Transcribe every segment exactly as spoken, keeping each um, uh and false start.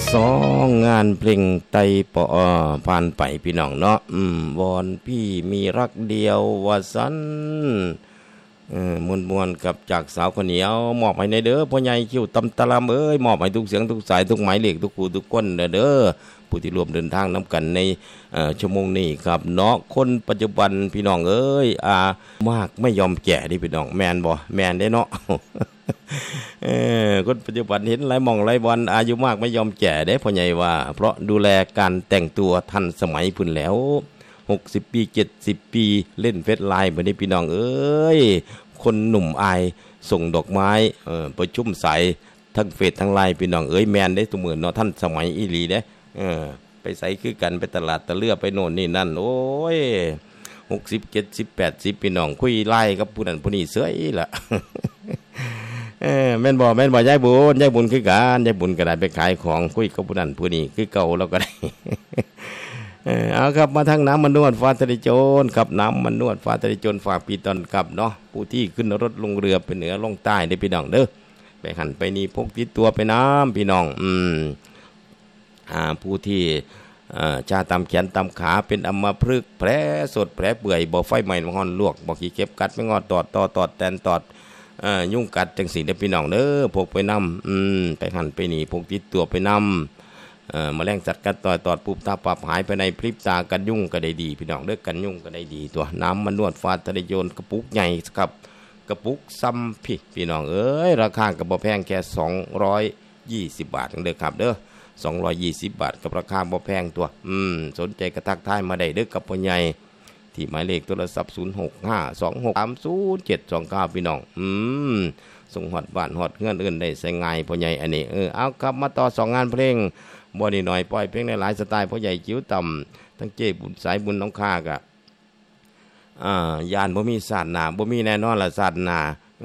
สองงานเพลงไตปอผ่านไปพี่น้องเนาะอืมวอนพี่มีรักเดียวว่าสันเออมวนมวนกับจากสาวคนเหนียวมอบให้ในเด้อพ่อใหญ่คิ้วตำตะลำเอ้ยมอบให้ทุกเสียงทุกสายทุกหมายเลขทุกคู่ทุกคนเด้อเด้อผู้ที่ร่วมเดินทางนำกันในชั่วโมงนี้ครับเนาะคนปัจจุบันพี่น้องเอ้ยอามากไม่ยอมแก่ดิพี่น้องแมนบ่แมนได้เนาะเออคนปัจจุบันเห็นหลายมองหลายวันอายุมากไม่ยอมแก่ได้พ่อใหญ่ว่าเพราะดูแลการแต่งตัวทันสมัยพุ่นแล้วหกสิบปีเจ็ดสิบปีเล่นเฟซไลน์บัดนี้พี่น้องเอ้ยคนหนุ่มอายส่งดอกไม้เออประชุมใสทั้งเฟซทั้งไลน์พี่น้องเอ้ยแมนได้ตัวเหมือนเนาะท่านสมัยอีหลีเด้เออไปใส่คือกันไปตลาดตะเลือไปโน่นนี่นั่นโอ้ยหกสิบเจ็ดสิบแปดสิบพี่น้องคุยไล่กับผู้นั้นผู้นี้เสื้ออีล่ะเออแม่นบ่แม่นบ่ยายบุญยายบุญคือกันยายบุญก็ได้ไปขายของคุยกับผู้นั้นผู้นี้คือเก่าแล้วก็ได้เออเอาครับมาทางน้ำมันนวดฟ้าทะเลโจรครับน้ำมันนวดฟ้าทะเลโจรฝากปีตอนกับเนาะผู้ที่ขึ้นรถลงเรือไปเหนือลงใต้ได้พี่น้องเด้อไปหันไปนี่พกติดตัวไปน้ำพี่น้องอืมอ่าผู้ที่อ่าชาตามแขนตามขาเป็นอัมพฤกษ์แผลสดแผลเปื่อยบ่ไฟไหม้บ่ฮ้อนลวกบ่ขี้เก็บกัดไม่งอดตอดตอตอดแตนตอดอ่ายุ่งกัดจังสีได้พี่น้องเด้อพกไปนำอืมไปหันไปนี่พกติดตัวไปนำเอ่อแมลงสัตว์กัดต่อยตอดปุ๊บตาปับหายไปในพริบตากันยุ่งก็ได้ดีพี่น้องเด้อกันยุ่งก็ได้ดีตัวน้ำมันนวดฟ้าทะเลโจรกระปุกใหญ่ครับกระปุกซ้ำพี่พี่น้องเอ้ยราคาก็บ่แพงแค่สองร้อยยี่สิบบาทเด้อครับเด้อสองร้อยยี่สิบบาทกับราคาบ่แพงตัวอืมสนใจกระทักทายมาได้เด้อกับพ่อใหญ่ที่หมายเลขโทรศัพท์ศูนย์ หก ห้า สอง หก สาม ศูนย์ เจ็ด สอง เก้าพี่น้องอืมส่งฮอดบ้านฮอดเงินอื่นได้ใช้ง่ายพ่อใหญ่อันนี้เออเอากลับมาต่อสองงานเพลงบ่นี่หน่อยปล่อยเพลงในหลายสไตล์พ่อใหญ่จิ๋วต่ำทั้งเจ้บุญสายบุญน้องข้ากะอ่ายานบ่มีศาสนาบ่มีแน่นอนละศาสนา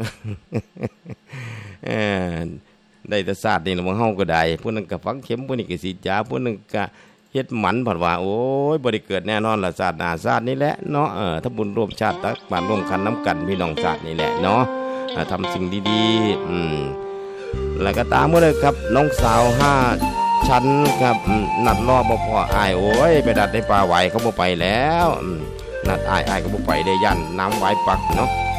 เออได้แต่ศาสตร์นี่ละบ่เฮาก็ได้ผู้นึงก็ฝังเข็มผู้นี้ก็ฉีดยาผู้นึงก็เฮ็ดหมันผัดว่าโอ้ยบ่ได้เกิดแน่นอนละศาสนาศาสตร์นี่แหละเนาะเออถ้าบุญร่วมชาติตักบาตรร่วมขันน้ำกันพี่น้องศาสตร์นี่แหละเนาะทำสิ่งดีๆอืมแล้วก็ตามมาเลยครับน้องสาวห้าชั้นครับนัดรอบ่พออายโอ้ยไปดัดในป่าไหวเขาบ่ไปแล้วนัดอายอายก็บ่ไปได้ยันน้ำไหวปักเนาะ